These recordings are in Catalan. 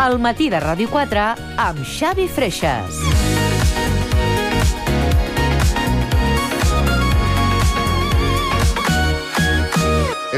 El matí de Ràdio 4 amb Xavi Freixas. És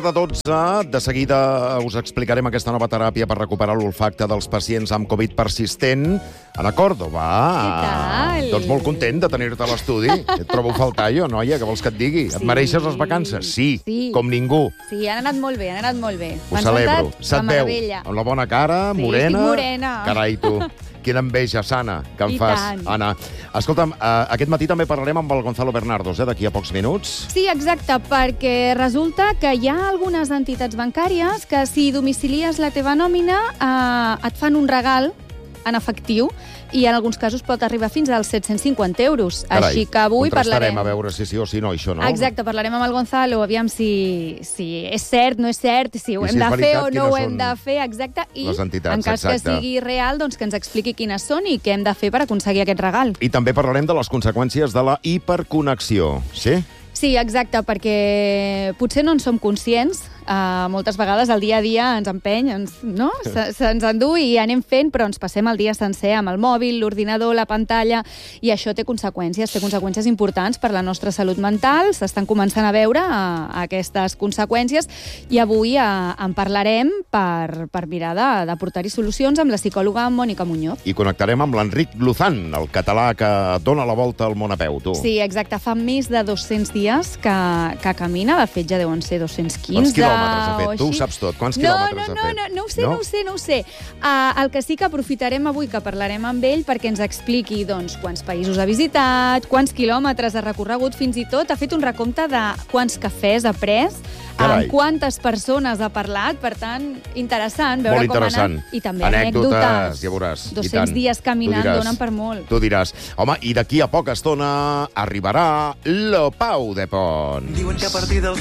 11:45. De seguida us explicarem aquesta nova teràpia per recuperar l'olfacte dels pacients amb Covid persistent. Ana Córdoba. Què tal? Doncs molt content de tenir-te a l'estudi. Et trobo a faltar jo, noia, que vols que et digui? Sí. Et mereixes les vacances? Sí, com ningú. Sí, han anat molt bé, han anat molt bé. Ho celebro. Se't veu amb la bona cara, Sí, morena. estic morena. Carai, tu. Quina enveja sana que em I fas, tant. Anna. Escolta'm, aquest matí també parlarem amb el Gonzalo Bernardos, d'aquí a pocs minuts. Sí, exacte, perquè resulta que hi ha algunes entitats bancàries que si domicilies la teva nòmina et fan un regal en efectiu i en alguns casos pot arribar fins als 750 euros. Carai, així que avui contrastarem parlarem... a veure si sí o si no, això, no? Exacte, parlarem amb el Gonzalo, aviam si és cert, no és cert, si ho I hem si és de fer veritat, o no quines ho hem són de fer, exacte, i les entitats, en cas exacte. que sigui real, doncs que ens expliqui quines són i què hem de fer per aconseguir aquest regal. I també parlarem de les conseqüències de la hiperconnexió, sí? Sí, exacte, perquè potser no en som conscients. Moltes vegades el dia a dia ens empeny, no? Se'ns endú i anem fent, però ens passem el dia sencer amb el mòbil, l'ordinador, la pantalla, i això té conseqüències importants per la nostra salut mental. S'estan començant a veure aquestes conseqüències i avui en parlarem per mirar d'aportar-hi solucions amb la psicòloga Mònica Muñoz. I connectarem amb l'Enric Luzán, el català que dona la volta al món a peu, tu. Sí, exacte. Fa més de 200 dies que camina. De fet, ja deuen ser 215. Quants quilòmetres ha fet? Tu ho saps tot. Quants quilòmetres ha fet? No ho sé. El que sí que aprofitarem avui, que parlarem amb ell, perquè ens expliqui doncs, quants països ha visitat, quants quilòmetres ha recorregut, fins i tot ha fet un recompte de quants cafès ha pres, amb quantes persones ha parlat. Per tant, interessant veure com ha anat. I també anècdotes. Ja veuràs. 200 dies caminant donen per molt. Tu diràs. Home, i d'aquí a poca estona arribarà Lo Pau de Pont. Diuen que a partir del